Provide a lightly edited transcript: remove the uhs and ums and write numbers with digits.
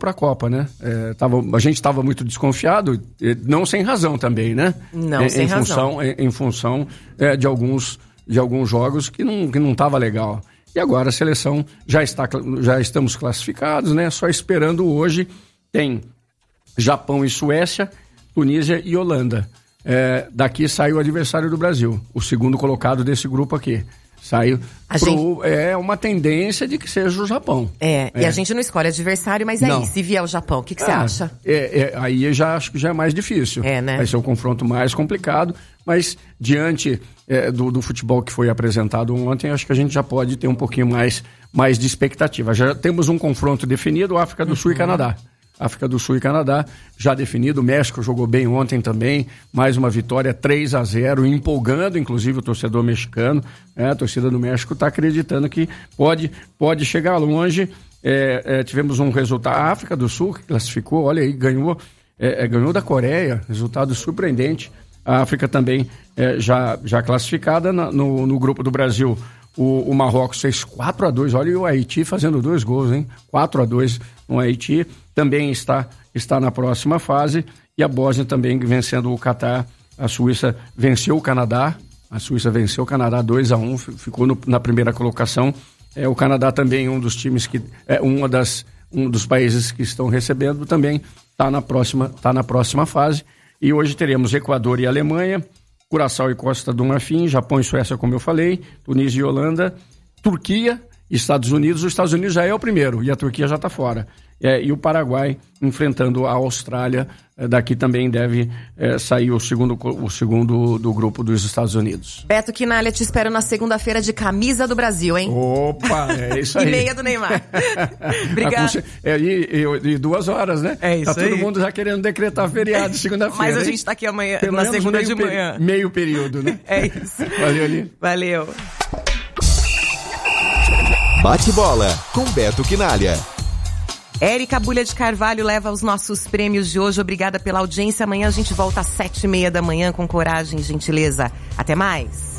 para a Copa, né? A gente estava muito desconfiado, não sem razão também, né? Não, sem razão. Em função de alguns jogos que não estava legal. E agora a seleção já estamos classificados, né? Só esperando hoje. Tem Japão e Suécia, Tunísia e Holanda. Daqui sai o adversário do Brasil, o segundo colocado desse grupo aqui. Saiu. É uma tendência de que seja o Japão. E a gente não escolhe adversário, mas aí, se vier o Japão, o que você acha? Aí eu já acho que já é mais difícil. Né? Vai ser um confronto mais complicado, mas diante do futebol que foi apresentado ontem, acho que a gente já pode ter um pouquinho mais de expectativa. Já temos um confronto definido, África do Sul e Canadá. África do Sul e Canadá já definido. O México jogou bem ontem também, mais uma vitória 3-0, empolgando inclusive o torcedor mexicano. A torcida do México está acreditando que pode chegar longe. Tivemos um resultado, a África do Sul que classificou, olha aí, ganhou da Coreia, resultado surpreendente. A África também já classificada no grupo do Brasil. O Marrocos fez 4-2, olha o Haiti fazendo 2 gols, hein? 4-2 no Haiti, também está na próxima fase, e a Bósnia também vencendo o Catar. A Suíça venceu o Canadá, 2-1, ficou na primeira colocação. O Canadá também, um dos times que um dos países que estão recebendo, também está na próxima fase. E hoje teremos Equador e Alemanha, Curaçao e Costa do Marfim, Japão e Suécia, como eu falei, Tunísia e Holanda, Turquia e Estados Unidos. Os Estados Unidos já é o primeiro e a Turquia já está fora. E o Paraguai enfrentando a Austrália. Daqui também deve sair o segundo do grupo dos Estados Unidos. Beto Quinalha, te espero na segunda-feira de camisa do Brasil, hein? Opa, é isso aí. E meia do Neymar. Obrigada. E 2 horas, né? É isso aí. Tá todo mundo já querendo decretar feriado segunda-feira. Mas a gente tá aqui amanhã, na segunda de manhã. Meio período, né? É isso. Valeu, Aline. Valeu. Bate bola com Beto Quinalha. Érica Bulha de Carvalho leva os nossos prêmios de hoje. Obrigada pela audiência. Amanhã a gente volta às 7:30 da manhã com coragem e gentileza. Até mais.